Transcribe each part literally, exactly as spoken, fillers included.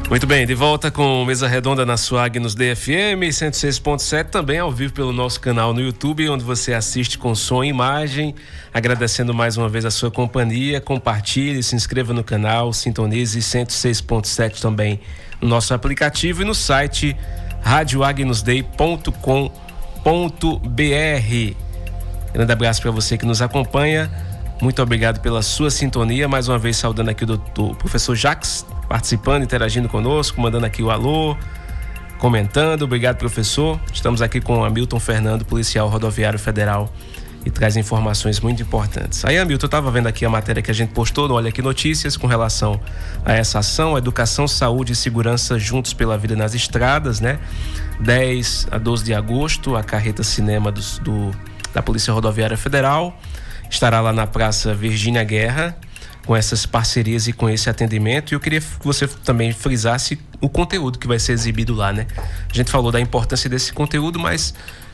Muito bem, de volta com Mesa Redonda na sua Agnus D F M cento e seis ponto sete, também ao vivo pelo nosso canal no YouTube, onde você assiste com som e imagem. Agradecendo mais uma vez a sua companhia, compartilhe, se inscreva no canal, sintonize cento e seis ponto sete também no nosso aplicativo e no site rádio agnus dei ponto com ponto b r. Grande abraço para você que nos acompanha. Muito obrigado pela sua sintonia. Mais uma vez saudando aqui o doutor professor Jacques, participando, interagindo conosco, mandando aqui o alô, comentando. Obrigado, professor. Estamos aqui com Hamilton Fernando, policial rodoviário federal, e traz informações muito importantes. Aí, Hamilton, eu estava vendo aqui a matéria que a gente postou no Olha Aqui Notícias com relação a essa ação, Educação, Saúde e Segurança Juntos pela Vida nas Estradas, né? dez a doze de agosto, a carreta cinema do, do, da Polícia Rodoviária Federal estará lá na Praça Virgínia Guerra, com essas parcerias e com esse atendimento. E eu queria que você também frisasse o conteúdo que vai ser exibido lá, né? A gente falou da importância desse conteúdo, mas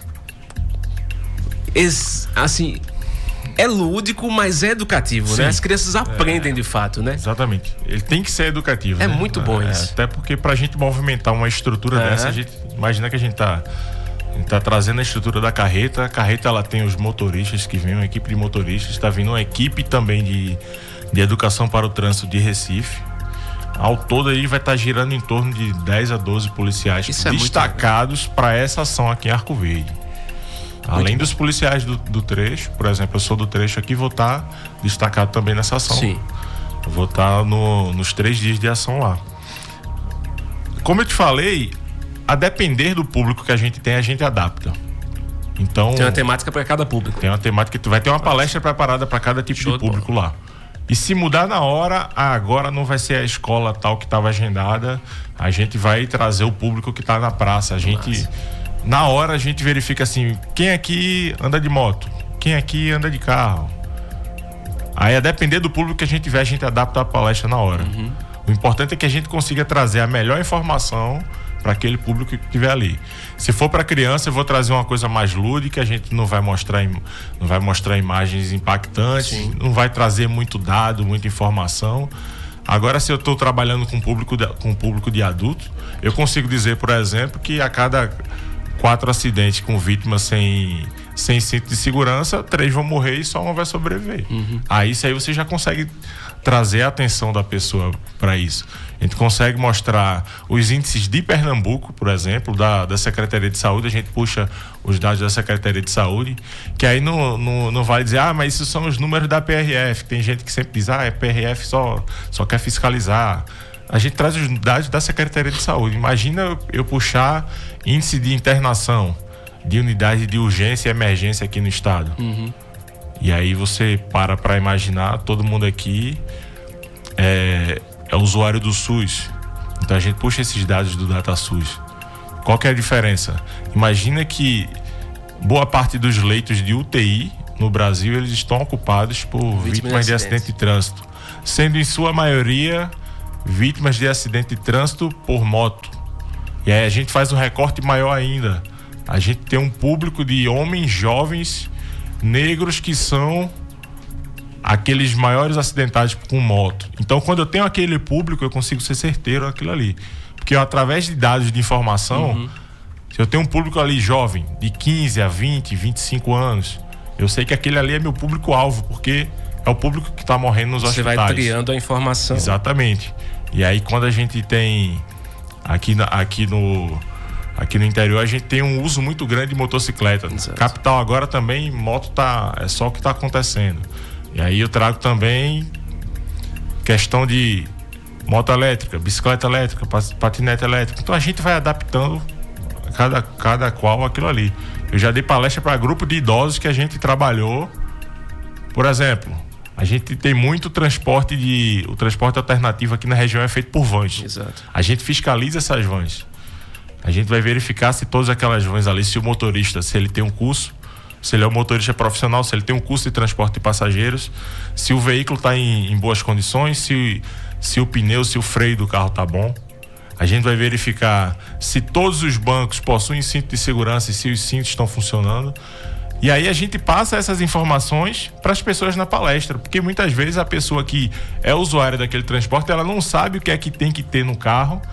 es, assim, é lúdico, mas é educativo, Sim. né? As crianças aprendem é, de fato, né? Exatamente. Ele tem que ser educativo, É né? muito bom é, isso. Até porque pra gente movimentar uma estrutura uhum. dessa, a gente imagina que a gente tá está trazendo a estrutura da carreta. A carreta, ela tem os motoristas que vêm, uma equipe de motoristas, está vindo uma equipe também de, de educação para o trânsito de Recife. Ao todo aí vai estar girando em torno de dez a doze policiais Isso destacados é para essa ação aqui em Arco Verde. Muito Além bom. dos policiais do, do trecho, por exemplo, eu sou do trecho aqui, vou estar destacado também nessa ação. Sim. Eu vou estar no, nos três dias de ação lá. Como eu te falei, a depender do público que a gente tem, a gente adapta. Então, tem uma temática para cada público. Tem uma temática, tu vai ter uma palestra preparada para cada tipo Show de público lá. E se mudar na hora, ah, agora não vai ser a escola tal que estava agendada, a gente vai trazer o público que está na praça. A gente, Nossa. na hora a gente verifica assim, quem aqui anda de moto, quem aqui anda de carro. Aí, a depender do público que a gente tiver, a gente adapta a palestra na hora. Uhum. O importante é que a gente consiga trazer a melhor informação para aquele público que estiver ali. Se for para criança, eu vou trazer uma coisa mais lúdica, a gente não vai mostrar, não vai mostrar imagens impactantes, Sim. não vai trazer muito dado, muita informação. Agora, se eu estou trabalhando com público de, com público de adultos, eu consigo dizer, por exemplo, que a cada quatro acidentes com vítimas sem, sem cinto de segurança, três vão morrer e só uma vai sobreviver. Uhum. Aí, isso aí você já consegue trazer a atenção da pessoa para isso. A gente consegue mostrar os índices de Pernambuco, por exemplo, da, da Secretaria de Saúde. A gente puxa os dados da Secretaria de Saúde, que aí não, não, não vai dizer, ah, mas isso são os números da P R F. Tem gente que sempre diz, ah, a P R F só, só quer fiscalizar. A gente traz os dados da Secretaria de Saúde. Imagina eu, eu puxar índice de internação, de unidade de urgência e emergência aqui no estado. Uhum. E aí você para para imaginar, todo mundo aqui é, é usuário do SUS. Então a gente puxa esses dados do DataSUS. Qual que é a diferença? Imagina que boa parte dos leitos de U T I no Brasil, eles estão ocupados por vítimas, vítimas de acidente de trânsito, sendo em sua maioria vítimas de acidente de trânsito por moto. E aí a gente faz um recorte maior ainda. A gente tem um público de homens jovens negros que são aqueles maiores acidentados com moto. Então, quando eu tenho aquele público, eu consigo ser certeiro naquilo ali. Porque eu, através de dados de informação, uhum. se eu tenho um público ali jovem, de quinze a vinte, vinte e cinco anos, eu sei que aquele ali é meu público-alvo, porque é o público que está morrendo nos Você hospitais. Você vai criando a informação. Exatamente. E aí, quando a gente tem aqui, na, aqui no... Aqui no interior a gente tem um uso muito grande de motocicleta. Exato. Capital agora também, moto tá, é só o que está acontecendo. E aí eu trago também questão de moto elétrica, bicicleta elétrica, patinete elétrica. Então a gente vai adaptando cada, cada qual aquilo ali. Eu já dei palestra para grupo de idosos que a gente trabalhou. Por exemplo, a gente tem muito transporte de... O transporte alternativo aqui na região é feito por vans. Exato. A gente fiscaliza essas vans. A gente vai verificar se todas aquelas vans ali, se o motorista, se ele tem um curso, se ele é um motorista profissional, se ele tem um curso de transporte de passageiros, se o veículo está em, em boas condições, se, se o pneu, se o freio do carro está bom. A gente vai verificar se todos os bancos possuem cinto de segurança e se os cintos estão funcionando. E aí a gente passa essas informações para as pessoas na palestra, porque muitas vezes a pessoa que é usuária daquele transporte, ela não sabe o que é que tem que ter no carro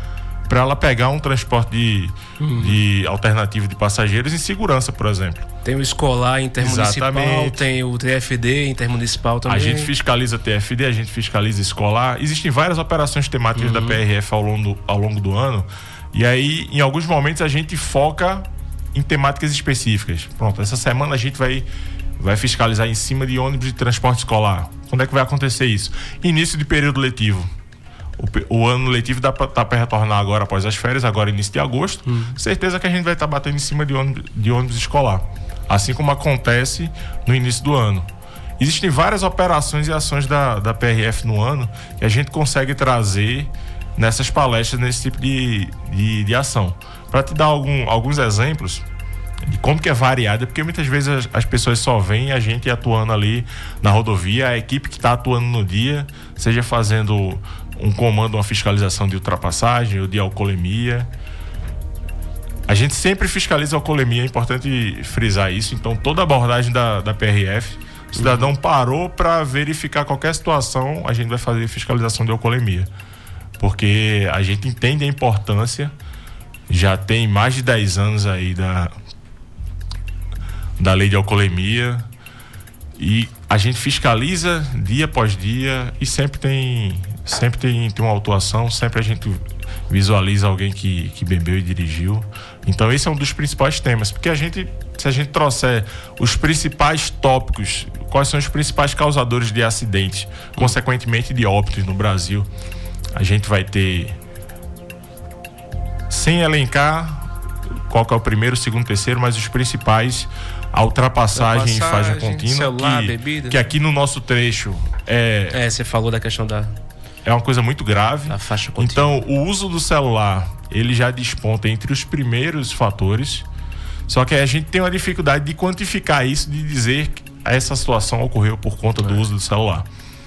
para ela pegar um transporte de, uhum. de alternativo de passageiros em segurança, por exemplo. Tem o escolar intermunicipal, Exatamente. Tem o T F D intermunicipal também. A gente fiscaliza T F D, a gente fiscaliza escolar. Existem várias operações temáticas uhum. da P R F ao longo, ao longo do ano. E aí, em alguns momentos, a gente foca em temáticas específicas. Pronto, essa semana a gente vai, vai fiscalizar em cima de ônibus de transporte escolar. Quando é que vai acontecer isso? Início de período letivo. O, o ano letivo dá pra, tá para retornar agora após as férias, agora início de agosto. Hum. Certeza que a gente vai estar tá batendo em cima de ônibus, de ônibus escolar. Assim como acontece no início do ano. Existem várias operações e ações da, da P R F no ano que a gente consegue trazer nessas palestras, nesse tipo de, de, de ação. Para te dar algum, alguns exemplos de como que é variada, porque muitas vezes as, as pessoas só veem a gente atuando ali na rodovia, a equipe que está atuando no dia, seja fazendo um comando, uma fiscalização de ultrapassagem ou de alcoolemia. A gente sempre fiscaliza a alcoolemia, é importante frisar isso. Então, toda abordagem da, da P R F, o cidadão uhum. parou para verificar qualquer situação, a gente vai fazer fiscalização de alcoolemia. Porque a gente entende a importância, já tem mais de dez anos aí da, da lei de alcoolemia, e a gente fiscaliza dia após dia e sempre tem, sempre tem, tem uma autuação, sempre a gente visualiza alguém que, que bebeu e dirigiu. Então esse é um dos principais temas, porque a gente, se a gente trouxer os principais tópicos, quais são os principais causadores de acidentes, consequentemente de óbitos no Brasil, a gente vai ter, sem elencar qual que é o primeiro, segundo, terceiro, mas os principais, a ultrapassagem em faixa contínua, celular, que, bebida, que aqui no nosso trecho é... É, você falou da questão da... É uma coisa muito grave. A faixa contínua. Então, o uso do celular, ele já desponta entre os primeiros fatores, só que a gente tem uma dificuldade de quantificar isso, de dizer que essa situação ocorreu por conta do uso do celular.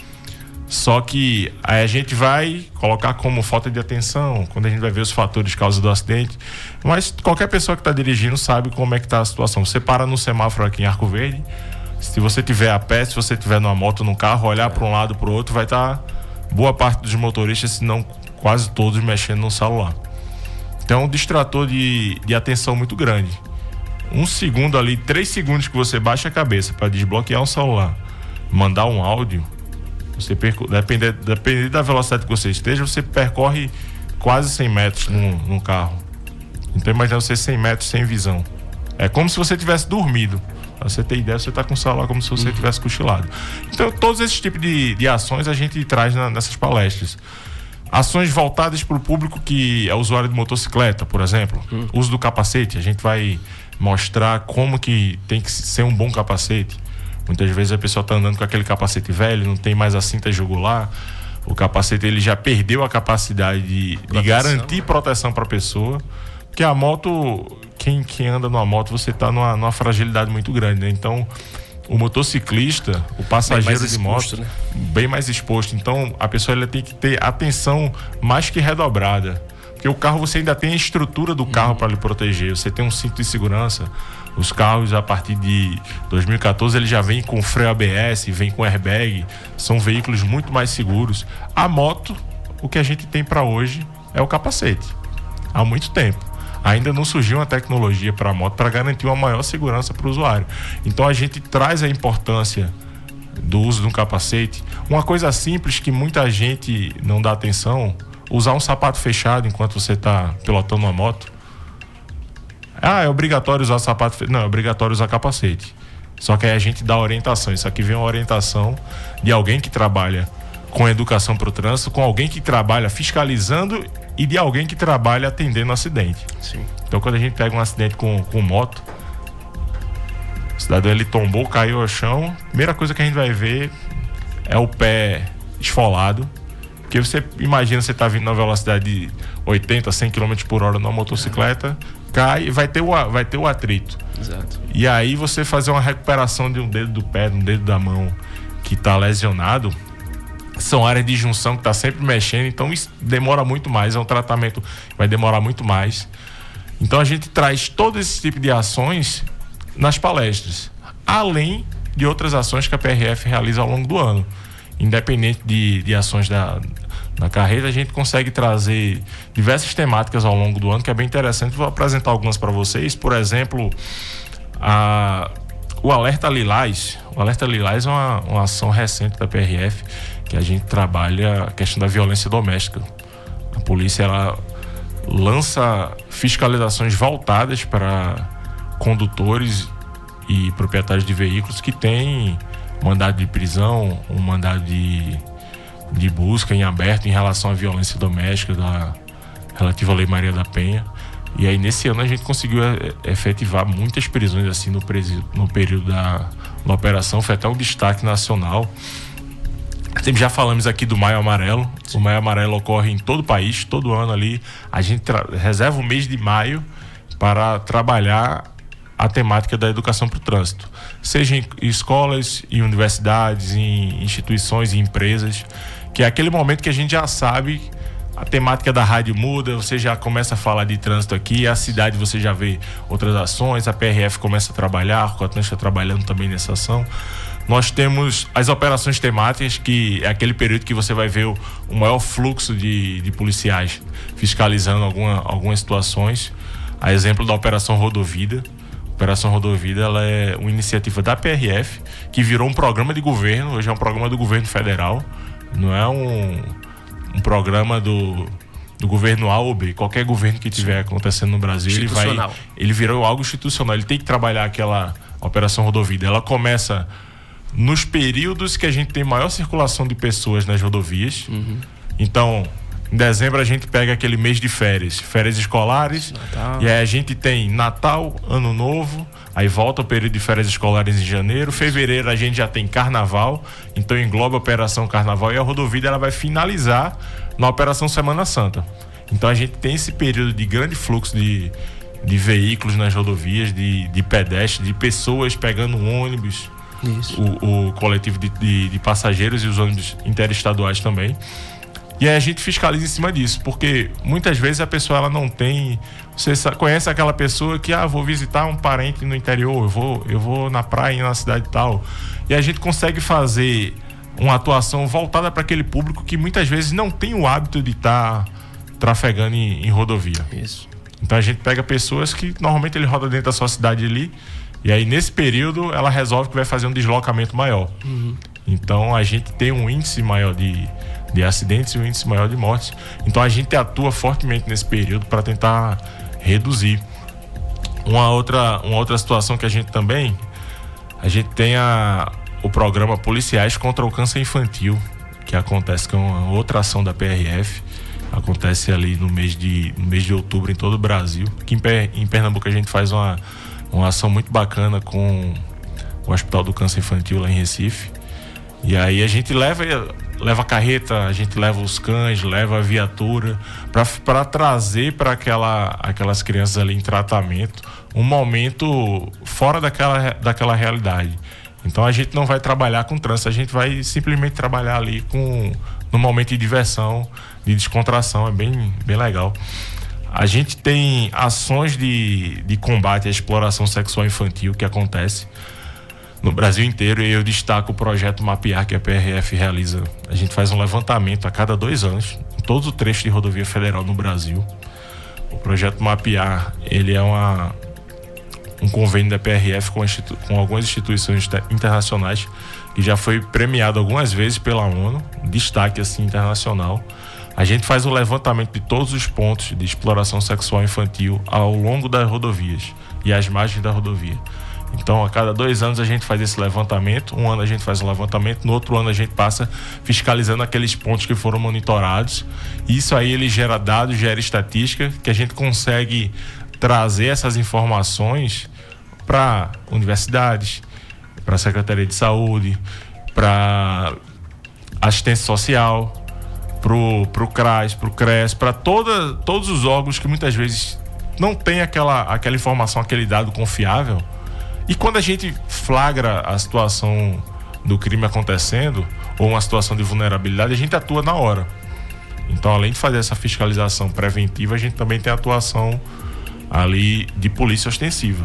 Só que aí a gente vai colocar como falta de atenção, quando a gente vai ver os fatores causa do acidente. Mas qualquer pessoa que está dirigindo sabe como é que está a situação. Você para no semáforo aqui em Arco Verde, se você tiver a pé, se você tiver numa moto, num carro, olhar para um lado, para o outro, vai estar boa parte dos motoristas, se não quase todos, mexendo no celular. Então é um distrator de, de atenção muito grande. Um segundo ali, três segundos que você baixa a cabeça para desbloquear um celular, mandar um áudio, você percorre, depende, depende da velocidade que você esteja, você percorre quase cem metros num, num carro. Então imagina você cem metros sem visão. É como se você tivesse dormido. Pra você ter ideia, você está com o celular como se você tivesse cochilado. Então todos esses tipos de, de ações a gente traz na, nessas palestras. Ações voltadas para o público que é usuário de motocicleta, por exemplo. Hum. Uso do capacete, a gente vai mostrar como que tem que ser um bom capacete. Muitas vezes a pessoa está andando com aquele capacete velho, não tem mais a cinta jugular. O capacete ele já perdeu a capacidade de, de garantir proteção para a pessoa. Porque a moto, quem, quem anda numa moto, você está numa, numa fragilidade muito grande, né? Então, o motociclista, o passageiro de moto, né? Bem mais exposto. Então, a pessoa ela tem que ter atenção mais que redobrada. Porque o carro, você ainda tem a estrutura do carro uhum. para lhe proteger. Você tem um cinto de segurança. Os carros, a partir de dois mil e catorze, eles já vêm com freio A B S, vêm com airbag. São veículos muito mais seguros. A moto, o que a gente tem para hoje é o capacete. Há muito tempo. Ainda não surgiu uma tecnologia para a moto para garantir uma maior segurança para o usuário. Então a gente traz a importância do uso de um capacete. Uma coisa simples que muita gente não dá atenção: usar um sapato fechado enquanto você está pilotando uma moto. Ah, é obrigatório usar sapato fechado. Não, é obrigatório usar capacete. Só que aí a gente dá orientação. Isso aqui vem uma orientação de alguém que trabalha com educação para o trânsito, com alguém que trabalha fiscalizando e de alguém que trabalha atendendo acidente. Sim. Então, quando a gente pega um acidente com, com moto, o cidadão ele tombou, caiu ao chão, a primeira coisa que a gente vai ver é o pé esfolado. Porque você imagina, você está vindo na velocidade de oitenta, cem quilômetros por hora numa motocicleta, cai e vai ter o, vai ter o atrito. Exato. E aí você fazer uma recuperação de um dedo do pé, de um dedo da mão que está lesionado, são áreas de junção que está sempre mexendo, então isso demora muito mais, é um tratamento que vai demorar muito mais. Então a gente traz todo esse tipo de ações nas palestras, além de outras ações que a P R F realiza ao longo do ano, independente de, de ações da, Na carreta a gente consegue trazer diversas temáticas ao longo do ano, que é bem interessante. Vou apresentar algumas para vocês. Por exemplo, a, o Alerta Lilás. O Alerta Lilás é uma, uma ação recente da P R F, que a gente trabalha a questão da violência doméstica. A polícia, ela lança fiscalizações voltadas para condutores e proprietários de veículos que têm mandado de prisão, um mandado de, de busca em aberto em relação à violência doméstica da relativa à Lei Maria da Penha. E aí nesse ano a gente conseguiu efetivar muitas prisões assim no, no período da, da operação. Foi até um destaque nacional. Já falamos aqui do Maio Amarelo. Sim. O Maio Amarelo ocorre em todo o país, todo ano ali. A gente reserva o mês de maio para trabalhar a temática da educação para o trânsito, seja em escolas, em universidades, em instituições e empresas, que é aquele momento que a gente já sabe, a temática da rádio muda, você já começa a falar de trânsito aqui, a cidade você já vê outras ações, a P R F começa a trabalhar, a Cotan está trabalhando também nessa ação. Nós temos as operações temáticas, que é aquele período que você vai ver o, o maior fluxo de, de policiais fiscalizando alguma, algumas situações. A exemplo da Operação Rodovida. A Operação Rodovida, ela é uma iniciativa da P R F que virou um programa de governo. Hoje é um programa do governo federal, não é um, um programa do, do governo A ou B. Qualquer governo que estiver acontecendo no Brasil, ele vai, ele virou algo institucional. Ele tem que trabalhar aquela Operação Rodovida. Ela começa nos períodos que a gente tem maior circulação de pessoas nas rodovias. Uhum. Então, em dezembro a gente pega aquele mês de férias, férias escolares, Natal. E aí a gente tem Natal, Ano Novo, aí volta o período de férias escolares em janeiro, fevereiro a gente já tem Carnaval, então engloba a Operação Carnaval, e a rodovia ela vai finalizar na Operação Semana Santa. Então a gente tem esse período de grande fluxo de, de veículos nas rodovias, de, de pedestres, de pessoas pegando ônibus, Isso. O, o coletivo de, de, de passageiros e os ônibus interestaduais também. E aí a gente fiscaliza em cima disso, porque muitas vezes a pessoa ela não tem... Você conhece aquela pessoa que, ah, vou visitar um parente no interior, eu vou, eu vou na praia, na cidade e tal. E a gente consegue fazer uma atuação voltada para aquele público que muitas vezes não tem o hábito de estar tá trafegando em, em rodovia. Isso. Então a gente pega pessoas que normalmente ele roda dentro da sua cidade ali, e aí nesse período ela resolve que vai fazer um deslocamento maior. Uhum. Então a gente tem um índice maior de... de acidentes e um índice maior de mortes. Então a gente atua fortemente nesse período para tentar reduzir. Uma outra, uma outra situação que a gente também, a gente tem a, o programa Policiais contra o Câncer Infantil, que acontece com uma outra ação da P R F, acontece ali no mês de, no mês de outubro em todo o Brasil. Aqui em, em Pernambuco a gente faz uma, uma ação muito bacana com o Hospital do Câncer Infantil lá em Recife. E aí a gente leva, leva a carreta, a gente leva os cães, leva a viatura para trazer para aquela, aquelas crianças ali em tratamento um momento fora daquela, daquela realidade. Então a gente não vai trabalhar com trânsito, a gente vai simplesmente trabalhar ali com no momento de diversão, de descontração, é bem, bem legal. A gente tem ações de, de combate à exploração sexual infantil que acontece no Brasil inteiro, e eu destaco o projeto Mapear, que a P R F realiza. A gente faz um levantamento a cada dois anos em todos os trechos de rodovia federal no Brasil. O projeto Mapear, ele é uma, um convênio da P R F com, institu- com algumas instituições internacionais, que já foi premiado algumas vezes pela ONU, destaque assim internacional. A gente faz o levantamento de todos os pontos de exploração sexual infantil ao longo das rodovias e às margens da rodovia. Então, a cada dois anos a gente faz esse levantamento. Um ano a gente faz um levantamento, no outro ano a gente passa fiscalizando aqueles pontos que foram monitorados. Isso aí ele gera dados, gera estatística, que a gente consegue trazer essas informações para universidades, para a Secretaria de Saúde, para assistência social, pro, pro CRAS, pro CRES, para toda, todos os órgãos que muitas vezes não tem aquela, aquela informação, aquele dado confiável. E quando a gente flagra a situação do crime acontecendo, ou uma situação de vulnerabilidade, a gente atua na hora. Então, além de fazer essa fiscalização preventiva, a gente também tem a atuação ali de polícia ostensiva.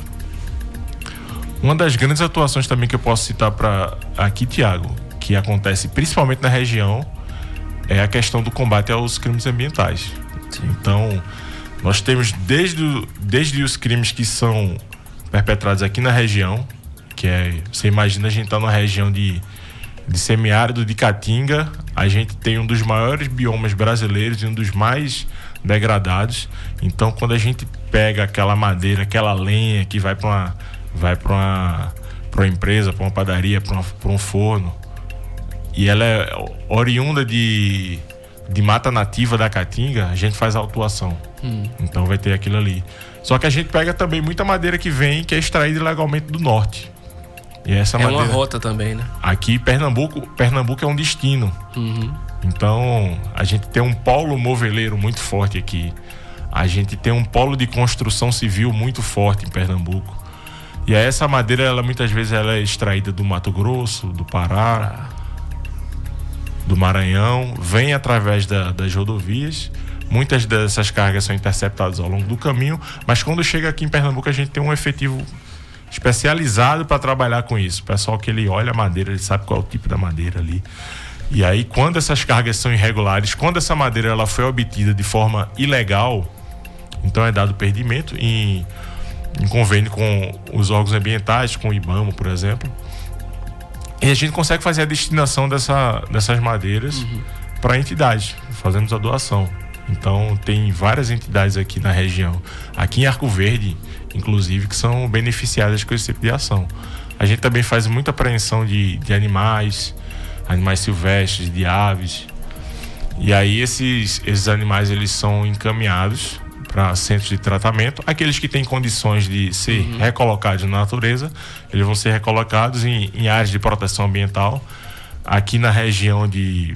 Uma das grandes atuações também que eu posso citar para aqui, Tiago, que acontece principalmente na região, é a questão do combate aos crimes ambientais. Sim. Então, nós temos desde, desde os crimes que são perpetrados aqui na região, que é, você imagina, a gente tá numa região de, de semiárido de Caatinga, a gente tem um dos maiores biomas brasileiros e um dos mais degradados. Então, quando a gente pega aquela madeira, aquela lenha que vai para uma, vai para uma, para uma empresa, para uma padaria, para um forno, e ela é oriunda de, de mata nativa da Caatinga, a gente faz a autuação. Hum. Então vai ter aquilo ali. Só que a gente pega também muita madeira que vem, que é extraída ilegalmente do norte. E essa é madeira, uma rota também, né? Aqui Pernambuco, Pernambuco é um destino. Uhum. Então a gente tem um polo moveleiro muito forte aqui. A gente tem um polo de construção civil muito forte em Pernambuco. E aí essa madeira, ela muitas vezes ela é extraída do Mato Grosso, do Pará, do Maranhão, vem através da, das rodovias. Muitas dessas cargas são interceptadas ao longo do caminho, mas quando chega aqui em Pernambuco a gente tem um efetivo especializado para trabalhar com isso. O pessoal que ele olha a madeira, ele sabe qual é o tipo da madeira ali. E aí, quando essas cargas são irregulares, quando essa madeira ela foi obtida de forma ilegal, então é dado perdimento em, em convênio com os órgãos ambientais, com o IBAMA, por exemplo. E a gente consegue fazer a destinação dessa, dessas madeiras uhum. para entidades. Fazemos a doação. Então, tem várias entidades aqui na região. Aqui em Arco Verde, inclusive, que são beneficiadas com esse tipo de ação. A gente também faz muita apreensão de, de animais, animais silvestres, de aves. E aí, esses, esses animais, eles são encaminhados para centros de tratamento. Aqueles que têm condições de ser uhum. recolocados na natureza, eles vão ser recolocados em, em áreas de proteção ambiental. Aqui na região de,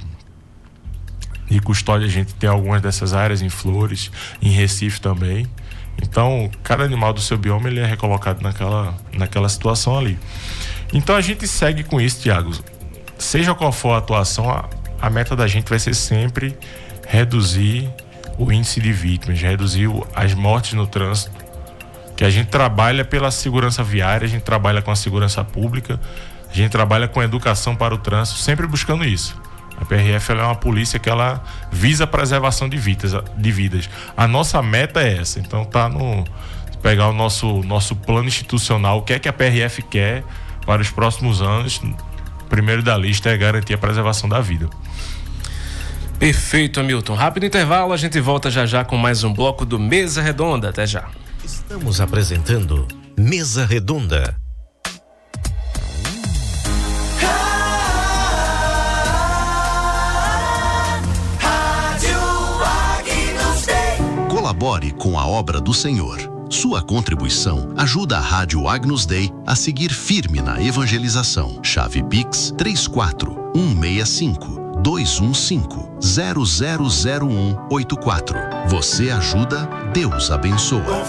de Custódia, a gente tem algumas dessas áreas em Flores, em Recife também. Então, cada animal do seu bioma, ele é recolocado naquela, naquela situação ali. Então, a gente segue com isso, Thiago. Seja qual for a atuação, a, a meta da gente vai ser sempre reduzir o índice de vítimas, reduzir as mortes no trânsito, que a gente trabalha pela segurança viária, a gente trabalha com a segurança pública, a gente trabalha com a educação para o trânsito, sempre buscando isso. A P R F ela é uma polícia que ela visa a preservação de vidas, de vidas. A nossa meta é essa. Então tá no pegar o nosso, nosso plano institucional, o que é que a P R F quer para os próximos anos. Primeiro da lista é garantir a preservação da vida. Perfeito, Hamilton. Rápido intervalo, a gente volta já já com mais um bloco do Mesa Redonda. Até já. Estamos apresentando Mesa Redonda. Colabore com a obra do Senhor. Sua contribuição ajuda a Rádio Agnus Dei a seguir firme na evangelização. Chave Pix três quatro um seis cinco dois um cinco zero zero zero um oito quatro. Você ajuda, Deus abençoa.